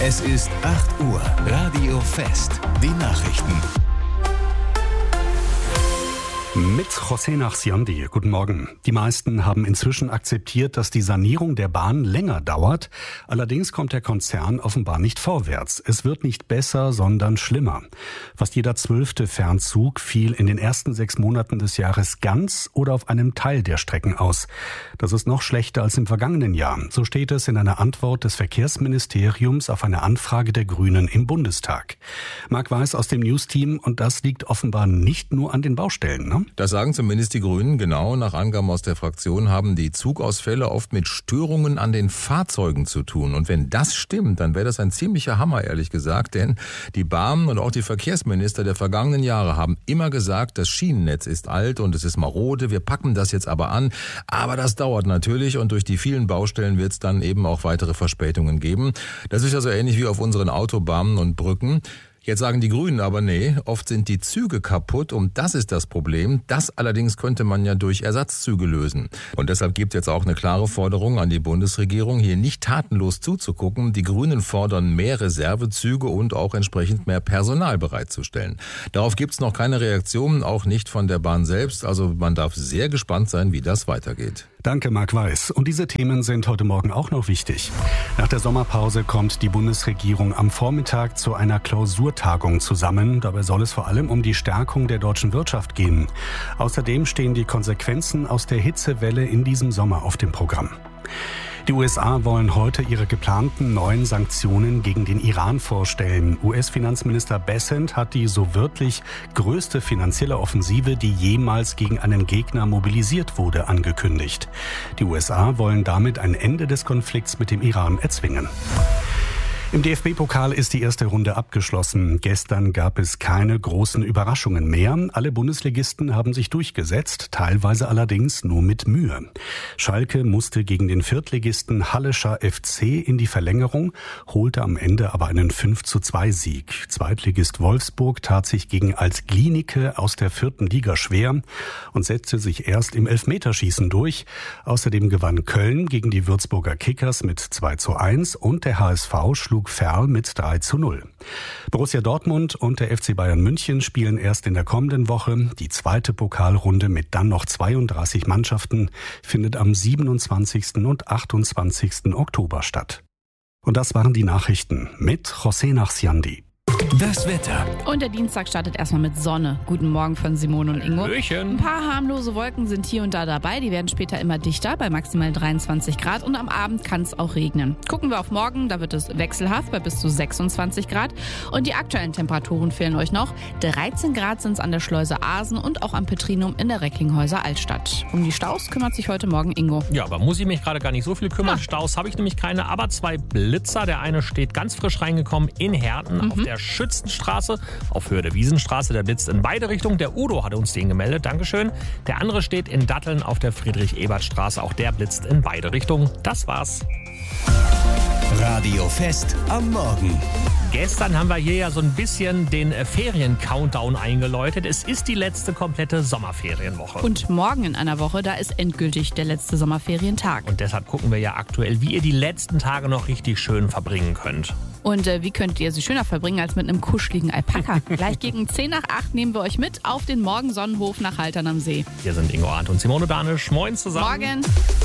Es ist 8 Uhr. Radio Fest. Die Nachrichten. Mit José Nachsiandi. Guten Morgen. Die meisten haben inzwischen akzeptiert, dass die Sanierung der Bahn länger dauert. Allerdings kommt der Konzern offenbar nicht vorwärts. Es wird nicht besser, sondern schlimmer. Fast jeder 12. Fernzug fiel in den ersten 6 Monaten des Jahres ganz oder auf einem Teil der Strecken aus. Das ist noch schlechter als im vergangenen Jahr. So steht es in einer Antwort des Verkehrsministeriums auf eine Anfrage der Grünen im Bundestag. Marc Weiß aus dem News-Team, und das liegt offenbar nicht nur an den Baustellen, ne? Das sagen zumindest die Grünen. Genau, nach Angaben aus der Fraktion haben die Zugausfälle oft mit Störungen an den Fahrzeugen zu tun. Und wenn das stimmt, dann wäre das ein ziemlicher Hammer, ehrlich gesagt. Denn die Bahn und auch die Verkehrsminister der vergangenen Jahre haben immer gesagt, das Schienennetz ist alt und es ist marode. Wir packen das jetzt aber an. Aber das dauert natürlich und durch die vielen Baustellen wird es dann eben auch weitere Verspätungen geben. Das ist ja so ähnlich wie auf unseren Autobahnen und Brücken. Jetzt sagen die Grünen aber nee, oft sind die Züge kaputt und das ist das Problem. Das allerdings könnte man ja durch Ersatzzüge lösen. Und deshalb gibt es jetzt auch eine klare Forderung an die Bundesregierung, hier nicht tatenlos zuzugucken. Die Grünen fordern mehr Reservezüge und auch entsprechend mehr Personal bereitzustellen. Darauf gibt es noch keine Reaktion, auch nicht von der Bahn selbst. Also man darf sehr gespannt sein, wie das weitergeht. Danke, Marc Weiß. Und diese Themen sind heute Morgen auch noch wichtig. Nach der Sommerpause kommt die Bundesregierung am Vormittag zu einer Klausurtagung zusammen. Dabei soll es vor allem um die Stärkung der deutschen Wirtschaft gehen. Außerdem stehen die Konsequenzen aus der Hitzewelle in diesem Sommer auf dem Programm. Die USA wollen heute ihre geplanten neuen Sanktionen gegen den Iran vorstellen. US-Finanzminister Bessent hat die so wörtlich größte finanzielle Offensive, die jemals gegen einen Gegner mobilisiert wurde, angekündigt. Die USA wollen damit ein Ende des Konflikts mit dem Iran erzwingen. Im DFB-Pokal ist die erste Runde abgeschlossen. Gestern gab es keine großen Überraschungen mehr. Alle Bundesligisten haben sich durchgesetzt, teilweise allerdings nur mit Mühe. Schalke musste gegen den Viertligisten Hallescher FC in die Verlängerung, holte am Ende aber einen 5:2-Sieg. Zweitligist Wolfsburg tat sich gegen Altglienicke aus der 4. Liga schwer und setzte sich erst im Elfmeterschießen durch. Außerdem gewann Köln gegen die Würzburger Kickers mit 2:1 und der HSV schlug Ferl mit 3:0. Borussia Dortmund und der FC Bayern München spielen erst in der kommenden Woche. Die zweite Pokalrunde mit dann noch 32 Mannschaften findet am 27. und 28. Oktober statt. Und das waren die Nachrichten mit José Nachsiandi. Das Wetter. Und der Dienstag startet erstmal mit Sonne. Guten Morgen von Simone und Ingo. Hallöchen. Ein paar harmlose Wolken sind hier und da dabei. Die werden später immer dichter bei maximal 23 Grad. Und am Abend kann es auch regnen. Gucken wir auf morgen, da wird es wechselhaft bei bis zu 26 Grad. Und die aktuellen Temperaturen fehlen euch noch. 13 Grad sind es an der Schleuse Aasen und auch am Petrinum in der Recklinghäuser Altstadt. Um die Staus kümmert sich heute Morgen Ingo. Ja, aber muss ich mich gerade gar nicht so viel kümmern. Staus habe ich nämlich keine, aber 2 Blitzer. Der eine steht ganz frisch reingekommen in Herten auf der Schützenstraße, auf Höhe der Wiesenstraße. Der blitzt in beide Richtungen. Der Udo hat uns den gemeldet. Dankeschön. Der andere steht in Datteln auf der Friedrich-Ebert-Straße. Auch der blitzt in beide Richtungen. Das war's. Radio Fest am Morgen. Gestern haben wir hier ja so ein bisschen den Ferien-Countdown eingeläutet. Es ist die letzte komplette Sommerferienwoche. Und morgen in einer Woche, da ist endgültig der letzte Sommerferientag. Und deshalb gucken wir ja aktuell, wie ihr die letzten Tage noch richtig schön verbringen könnt. Und wie könntet ihr sie schöner verbringen als mit einem kuscheligen Alpaka? Gleich gegen 7:50 nehmen wir euch mit auf den Morgensonnenhof nach Haltern am See. Hier sind Ingo Arndt und Simone Danisch. Moin zusammen. Morgen.